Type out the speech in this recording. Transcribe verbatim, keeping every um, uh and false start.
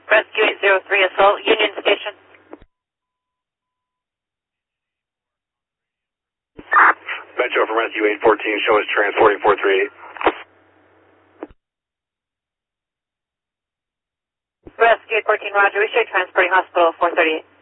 Rescue eight zero three, assault, Union Station. Metro from Rescue eight fourteen, show us transporting four three eight. Rescue eight fourteen, roger, we show transporting hospital four thirty-eight.